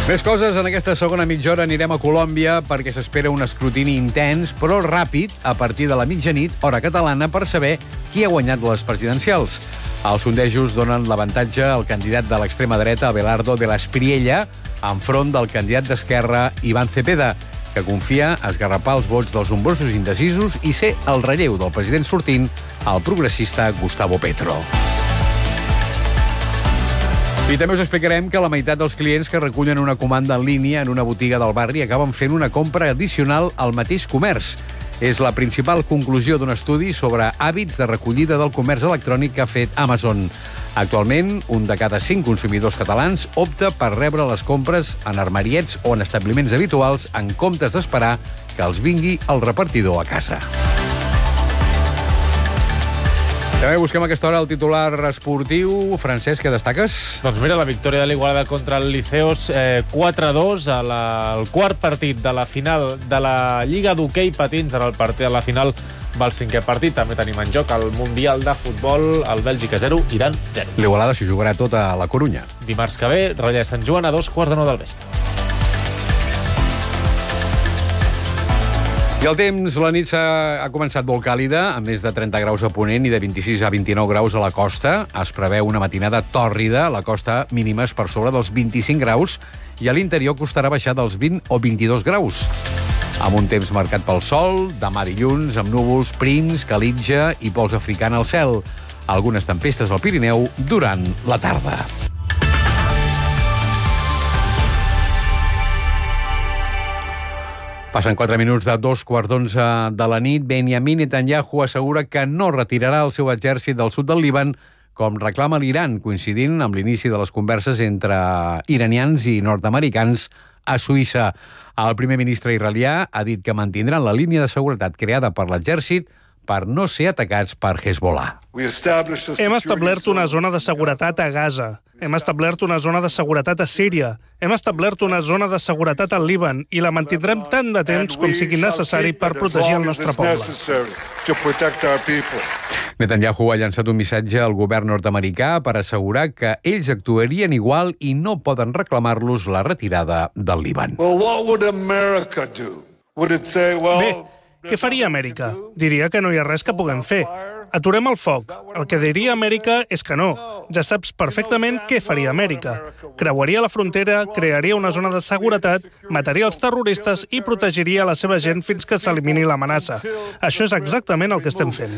Més coses, en aquesta segona mitja hora anirem a Colòmbia perquè s'espera un escrutini intens, però ràpid, a partir de la mitjanit, hora catalana, per saber qui ha guanyat les presidencials. Els sondejos donen l'avantatge al candidat de l'extrema dreta, Abelardo de la Espriella, enfront del candidat d'Esquerra, Iván Cepeda, que confia a esgarrapar els vots dels nombrosos indecisos i ser el relleu del president sortint, el progressista Gustavo Petro. I també us explicarem que la meitat dels clients que recullen una comanda en línia en una botiga del barri acaben fent una compra addicional al mateix comerç. És la principal conclusió d'un estudi sobre hàbits de recollida del comerç electrònic que ha fet Amazon. Actualment, un de cada 5 consumidors catalans opta per rebre les compres en armariets o en establiments habituals en comptes d'esperar que els vingui el repartidor a casa. També busquem a aquesta hora el titular esportiu. Francesc, què destaques? Doncs mira, la victòria de l'Igualada contra el Liceos 4-2 al quart partit de la final de la Lliga d'Hoquei Patins. Ara a la final va el cinquè partit. També tenim en joc el Mundial de Futbol, el Bèlgica 0, Iran 0. L'Igualada s'hi jugarà tot a la Corunya. Dimarts que ve, Rella de Sant Joan a 2:15 del vespre. I el temps, la nit ha començat molt càlida, amb més de 30 graus a Ponent i de 26 a 29 graus a la costa. Es preveu una matinada tòrrida, a la costa mínimes per sobre dels 25 graus i a l'interior costarà baixar dels 20 o 22 graus. Amb un temps marcat pel sol, demà dilluns, amb núvols prims, calitja i pols africana al cel. Algunes tempestes al Pirineu durant la tarda. Passen 4 minuts de 2:15 de la nit. Benjamin Netanyahu assegura que no retirarà el seu exèrcit del sud del Líban, com reclama l'Iran, coincidint amb l'inici de les converses entre iranians i nord-americans a Suïssa. El primer ministre israelià ha dit que mantindran la línia de seguretat creada per l'exèrcit per no ser atacats per Hezbollah. Hem establert una zona de seguretat a Gaza. Hem establert una zona de seguretat a Síria. Hem establert una zona de seguretat al Líban i la mantindrem tant de temps com sigui necessari per protegir el nostre poble. Netanyahu ha llançat un missatge al govern nord-americà per assegurar que ells actuarien igual i no poden reclamar-los la retirada del Líban. Bé, què faria Amèrica? Diria que no hi ha res que puguem fer. Aturem el foc. El que diria Amèrica és que no. Ja saps perfectament què faria Amèrica. Creuaria la frontera, crearia una zona de seguretat, mataria els terroristes i protegiria la seva gent fins que s'elimini l'amenaça. Això és exactament el que estem fent.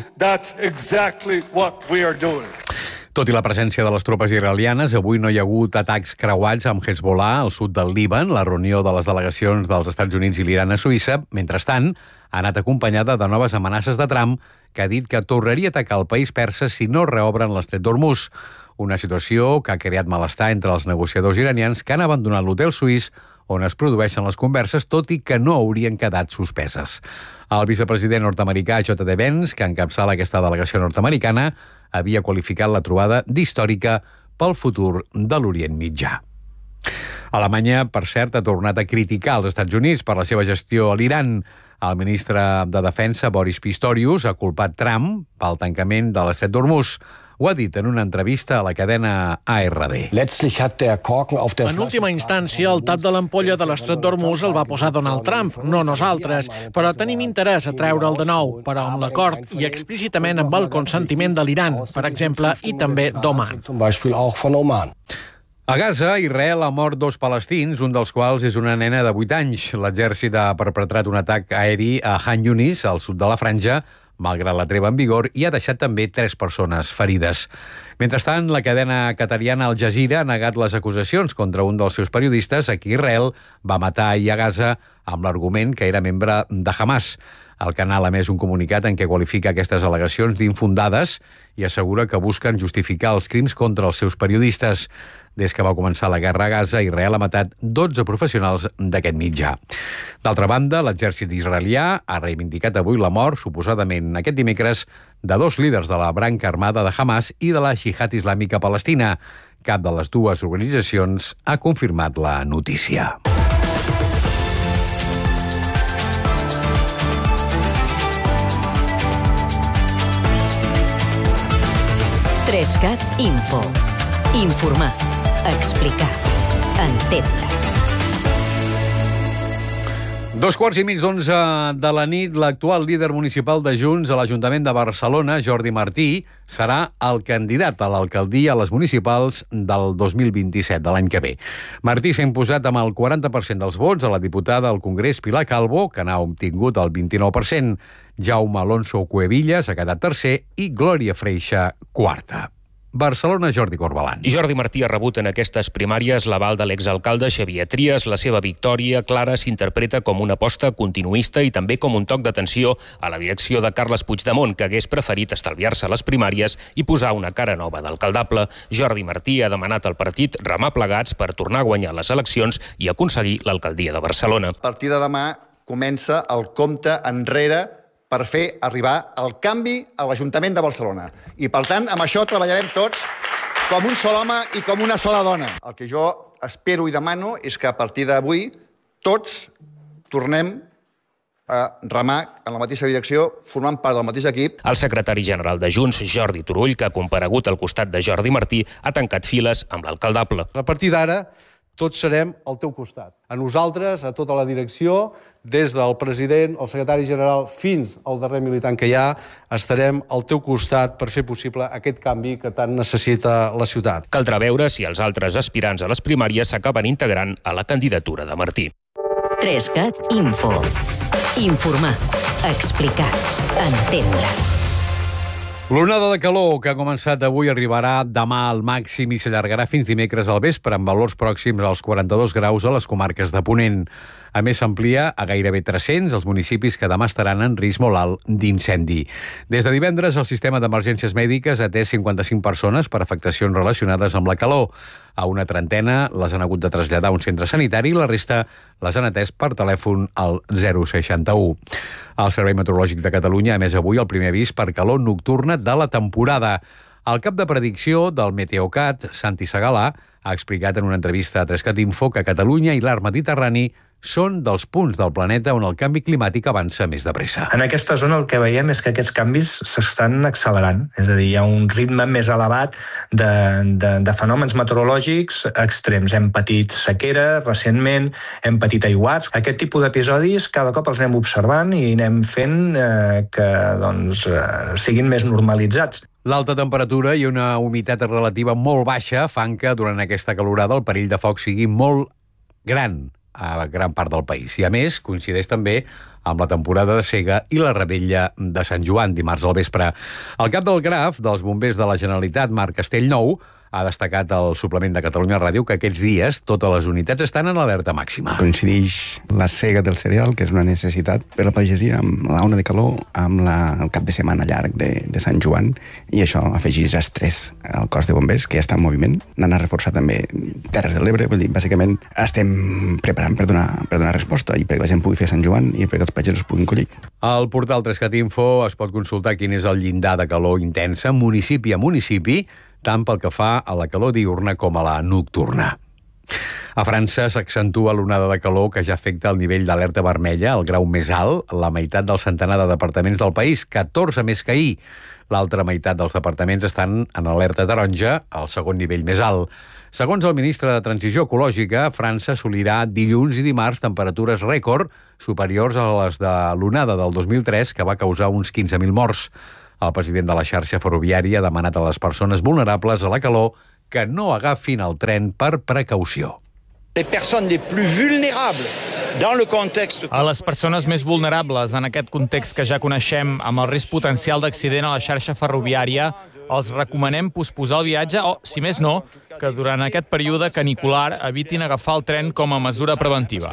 Tot i la presència de les tropes israelianes, avui no hi ha hagut atacs creuats amb Hezbollah al sud del Líban. La reunió de les delegacions dels Estats Units i l'Iran a Suïssa, mentrestant, ha anat acompanyada de noves amenaces de Trump, que ha dit que tornaria a atacar el país persa si no reobren l'estret d'Hormuz. Una situació que ha creat malestar entre els negociadors iranians que han abandonat l'hotel suís on es produeixen les converses, tot i que no haurien quedat suspeses. El vicepresident nord-americà J.D. Vance, que encapçala aquesta delegació nord-americana, havia qualificat la trobada d'històrica pel futur de l'Orient Mitjà. Alemanya, per cert, ha tornat a criticar els Estats Units per la seva gestió a l'Iran. El ministre de Defensa, Boris Pistorius, ha culpat Trump pel tancament de l'estret d'Hormuz. Ho ha dit en una entrevista a la cadena ARD. En última instància, el tap de l'ampolla de l'estret d'Hormuz el va posar Donald Trump, no nosaltres, però tenim interès a treure'l de nou, però amb l'acord i explícitament amb el consentiment de l'Iran, per exemple, i també d'Oman. A Gaza, Israel ha mort 2 palestins, un dels quals és una nena de 8 anys. L'exèrcit ha perpetrat un atac aeri a Han Yunis, al sud de la Franja, malgrat la treva en vigor, i ha deixat també 3 persones ferides. Mentrestant, la cadena qatariana Al Jazeera ha negat les acusacions contra un dels seus periodistes a qui Israel va matar ahir a Gaza amb l'argument que era membre de Hamas. El canal ha emès un comunicat en què qualifica aquestes al·legacions d'infundades i assegura que busquen justificar els crims contra els seus periodistes. Des que va començar la guerra a Gaza, Israel ha matat 12 professionals d'aquest mitjà. D'altra banda, l'exèrcit israelià ha reivindicat avui la mort, suposadament aquest dimecres, de 2 líders de la branca armada de Hamas i de la Jihad Islàmica Palestina. Cap de les dues organitzacions ha confirmat la notícia. Trescat Info. Informar. Explicar. Entendre. 11:15 de la nit, l'actual líder municipal de Junts a l'Ajuntament de Barcelona, Jordi Martí, serà el candidat a l'alcaldia a les municipals del 2027, de l'any que ve. Martí s'ha imposat amb el 40% dels vots a la diputada al Congrés Pilar Calvo, que n'ha obtingut el 29%. Jaume Alonso Cuevillas ha quedat tercer i Glòria Freixa quarta. Barcelona, Jordi Corbalan. Jordi Martí ha rebut en aquestes primàries l'aval de l'exalcalde Xavier Trias. La seva victòria clara s'interpreta com una aposta continuista i també com un toc d'atenció a la direcció de Carles Puigdemont, que hagués preferit estalviar-se les primàries i posar una cara nova d'alcaldable. Jordi Martí ha demanat al partit remar plegats per tornar a guanyar les eleccions i aconseguir l'alcaldia de Barcelona. A partir de demà comença el compte enrere per fer arribar el canvi a l'Ajuntament de Barcelona. I, per tant, amb això treballarem tots com un sol home i com una sola dona. El que jo espero i demano és que a partir d'avui tots tornem a remar en la mateixa direcció, formant part del mateix equip. El secretari general de Junts, Jordi Turull, que ha comparegut al costat de Jordi Martí, ha tancat files amb l'alcaldable. A partir d'ara, tots serem al teu costat. A nosaltres, a tota la direcció, des del president, el secretari general, fins al darrer militant que hi ha, estarem al teu costat per fer possible aquest canvi que tant necessita la ciutat. Caldrà veure si els altres aspirants a les primàries s'acaben integrant a la candidatura de Martí. 3CAT Info. Informar, explicar, entendre. L'onada de calor que ha començat avui arribarà demà al màxim i s'allargarà fins dimecres al vespre, amb valors pròxims als 42 graus a les comarques de Ponent. A més, s'amplia a gairebé 300 els municipis que demà estaran en risc molt alt d'incendi. Des de divendres, el sistema d'emergències mèdiques ha atès 55 persones per afectacions relacionades amb la calor. A una trentena les han hagut de traslladar a un centre sanitari i la resta les han atès per telèfon al 061. El Servei Meteorològic de Catalunya ha emès avui el primer avís per calor nocturna de la temporada. El cap de predicció del Meteocat, Santi Segalà, ha explicat en una entrevista a 3CAT Info que Catalunya i l'Arc Mediterrani són dels punts del planeta on el canvi climàtic avança més de pressa. En aquesta zona el que veiem és que aquests canvis s'estan accelerant, és a dir, hi ha un ritme més elevat de fenòmens meteorològics extrems. Hem patit sequera recentment, hem patit aiguats. Aquest tipus d'episodis cada cop els anem observant i anem fent que siguin més normalitzats. L'alta temperatura i una humitat relativa molt baixa fan que durant aquesta calorada el perill de foc sigui molt gran a gran part del país. I a més, coincideix també amb la temporada de sega i la revetlla de Sant Joan, dimarts al vespre. El cap del Graf dels Bombers de la Generalitat, Marc Castellnou, ha destacat al suplement de Catalunya Ràdio que aquests dies totes les unitats estan en alerta màxima. Coincideix la sega del cereal, que és una necessitat per a la pagesia, amb la ona de calor, amb el cap de setmana llarg de Sant Joan, i això afegeix estrès al cos de bombers, que ja està en moviment. N'han reforçat també Terres de l'Ebre, vull dir, bàsicament estem preparant per donar resposta i perquè la gent pugui fer Sant Joan i perquè els pagesos puguin collir. Al portal 3CAT Info es pot consultar quin és el llindar de calor intensa municipi a municipi, tant pel que fa a la calor diurna com a la nocturna. A França s'accentua l'onada de calor que ja afecta el nivell d'alerta vermella, el grau més alt, la meitat del centenar de departaments del país, 14 més que ahir. L'altra meitat dels departaments estan en alerta taronja, el segon nivell més alt. Segons el ministre de Transició Ecològica, França assolirà dilluns i dimarts temperatures rècord superiors a les de l'onada del 2003, que va causar uns 15.000 morts. El president de la xarxa ferroviària ha demanat a les persones vulnerables a la calor que no agafin el tren per precaució. A les persones més vulnerables en aquest context que ja coneixem, amb el risc potencial d'accident a la xarxa ferroviària, els recomanem posposar el viatge o, si més no, que durant aquest període canicular evitin agafar el tren com a mesura preventiva.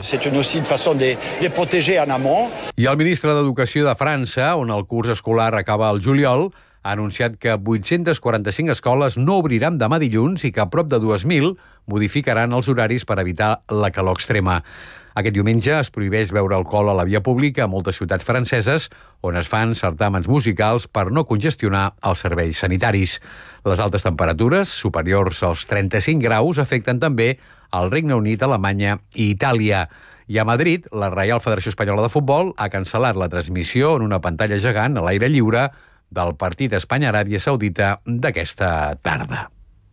I el ministre d'Educació de França, on el curs escolar acaba el juliol, ha anunciat que 845 escoles no obriran demà dilluns i que prop de 2.000 modificaran els horaris per evitar la calor extrema. Aquest diumenge es prohibeix beure alcohol a la via pública a moltes ciutats franceses on es fan certàmens musicals per no congestionar els serveis sanitaris. Les altes temperatures, superiors als 35 graus, afecten també el Regne Unit, Alemanya i Itàlia. I a Madrid, la Reial Federació Espanyola de Futbol ha cancel·lat la transmissió en una pantalla gegant a l'aire lliure del partit Espanya-Aràbia Saudita d'aquesta tarda.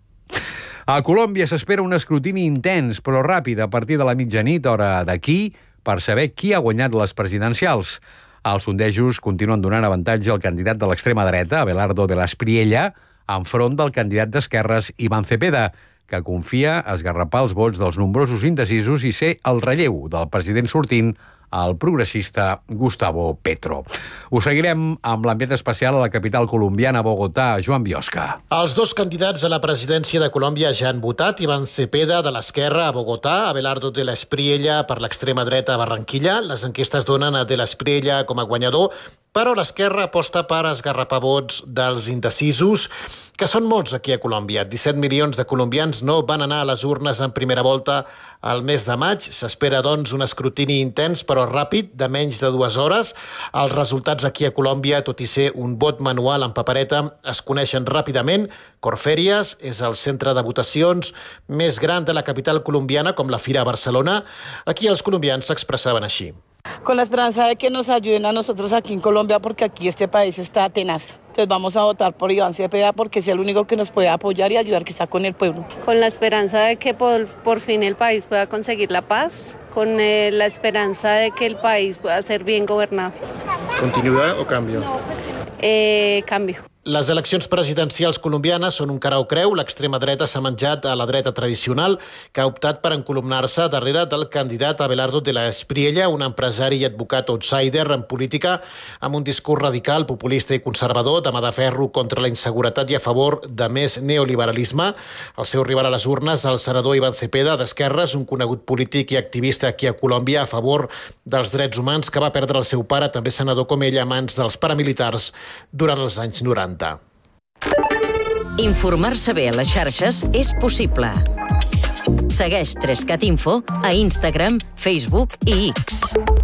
A Colòmbia s'espera un escrutini intens però ràpid a partir de la mitjanit, hora d'aquí, per saber qui ha guanyat les presidencials. Els sondejos continuen donant avantatge al candidat de l'extrema dreta, Abelardo de la Espriella, enfront del candidat d'esquerres, Iván Cepeda, que confia a esgarrapar els vots dels nombrosos indecisos i ser el relleu del president sortint, el progressista Gustavo Petro. Ho seguirem amb l'ambient especial a la capital colombiana, Bogotà. Joan Biosca. Els dos candidats a la presidència de Colòmbia ja han votat. Iván Cepeda, de l'esquerra, a Bogotà, Abelardo de la Espriella, per l'extrema dreta, a Barranquilla. Les enquestes donen a de la Espriella com a guanyador, però l'esquerra aposta per esgarrapar vots dels indecisos, que són molts aquí a Colòmbia. 17 milions de colombians no van anar a les urnes en primera volta al mes de maig. S'espera, doncs, un escrutini intens, però ràpid, de menys de 2 hores. Els resultats aquí a Colòmbia, tot i ser un vot manual en papereta, es coneixen ràpidament. Corferias és el centre de votacions més gran de la capital colombiana, com la Fira a Barcelona. Aquí els colombians s'expressaven així. Con la esperanza de que nos ayuden a nosotros aquí en Colombia, porque aquí este país está tenaz. Entonces vamos a votar por Iván Cepeda porque es el único que nos puede apoyar y ayudar quizá con el pueblo. Con la esperanza de que por fin el país pueda conseguir la paz, con la esperanza de que el país pueda ser bien gobernado. ¿Continuidad o cambio? Cambio. Les eleccions presidencials colombianes són un cara o creu. L'extrema dreta s'ha menjat a la dreta tradicional, que ha optat per encolumnar-se darrere del candidat Abelardo de la Espriella, un empresari i advocat outsider en política, amb un discurs radical, populista i conservador, de mà de ferro contra la inseguretat i a favor de més neoliberalisme. El seu rival a les urnes, el senador Iván Cepeda, d'esquerres, un conegut polític i activista aquí a Colòmbia a favor dels drets humans, que va perdre el seu pare, també senador com ell, a mans dels paramilitars durant els anys 90. Informar-se bé a les xarxes és possible. Segueix 3cat Info a Instagram, Facebook i X.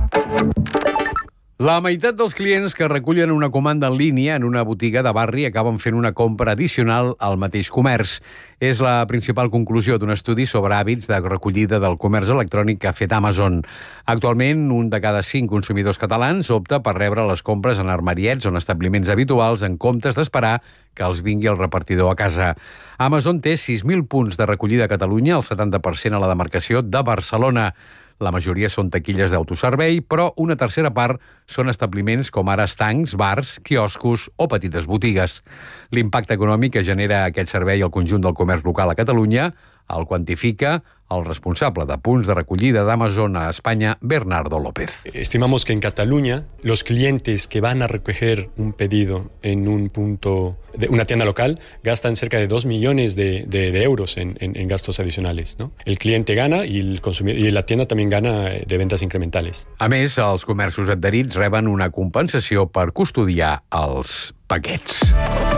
La meitat dels clients que recullen una comanda en línia en una botiga de barri acaben fent una compra addicional al mateix comerç. És la principal conclusió d'un estudi sobre hàbits de recollida del comerç electrònic que ha fet Amazon. Actualment, un de cada 5 consumidors catalans opta per rebre les compres en armariets o en establiments habituals en comptes d'esperar que els vingui el repartidor a casa. Amazon té 6.000 punts de recollida a Catalunya, el 70% a la demarcació de Barcelona. La majoria són taquilles d'autoservei, però una tercera part són establiments com ara estancs, bars, quioscos o petites botigues. L'impacte econòmic que genera aquest servei al conjunt del comerç local a Catalunya el quantifica el responsable de punts de recollida d'Amazon a Espanya, Bernardo López. Estimamos que en Cataluña los clientes que van a recoger un pedido en un punto de una tienda local gastan cerca de 2 millones de euros en gastos adicionales, ¿no? El cliente gana y la tienda también gana de ventas incrementales. A més, els comerços adherits reben una compensació per custodiar els paquets.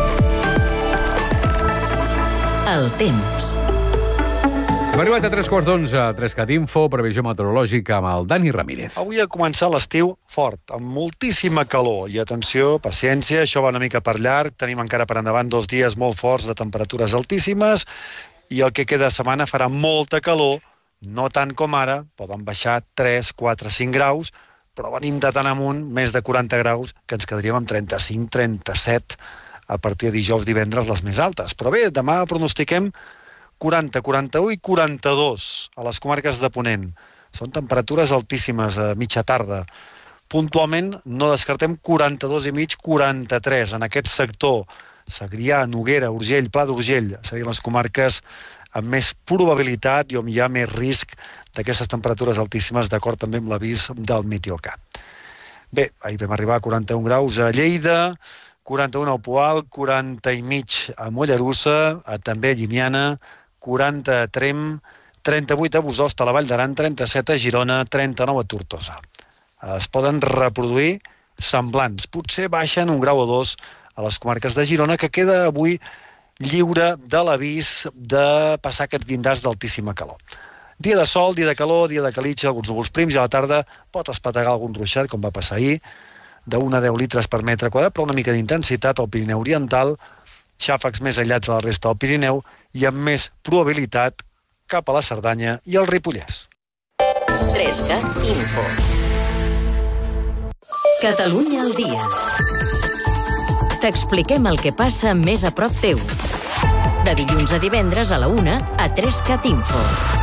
El temps. Hem arribat a 11:15, 3cat Info, previsió meteorològica amb el Dani Ramírez. Avui ha començat l'estiu fort, amb moltíssima calor. I atenció, paciència, això va una mica per llarg. Tenim encara per endavant 2 dies molt forts de temperatures altíssimes i el que queda de setmana farà molta calor, no tant com ara, poden baixar 3, 4, 5 graus, però venim de tan amunt, més de 40 graus, que ens quedaríem amb 35, 37, a partir de dijous, divendres, les més altes. Però bé, demà pronostiquem 40, 41 i 42 a les comarques de Ponent. Són temperatures altíssimes a mitja tarda. Puntualment no descartem 42 i mig, 43. En aquest sector, Segrià, Noguera, Urgell, Pla d'Urgell, serien les comarques amb més probabilitat i on hi ha més risc d'aquestes temperatures altíssimes, d'acord també amb l'avís del Meteocat. Bé, ahir vam arribar a 41 graus a Lleida, 41 al Poal, 40 i mig a Mollerussa, també a Llimiana, 40 a Tremp, 38 a Bosost, a la Vall d'Aran, 37 a Girona, 39 a Tortosa. Es poden reproduir semblants. Potser baixen 1 grau o 2 a les comarques de Girona, que queda avui lliure de l'avís de passar aquests llindars d'altíssima calor. Dia de sol, dia de calor, dia de calitxa, alguns núvols prims, i a la tarda pot espetegar algun ruixat, com va passar ahir, de 1 a 10 litres per metre quadrat, però una mica d'intensitat al Pirineu Oriental, xàfecs més aïllats a la resta del Pirineu i amb més probabilitat cap a la Cerdanya i el Ripollès. 3cat Info. Catalunya al dia. T'expliquem el que passa més a prop teu. De dilluns a divendres a la 1 a 3cat Info.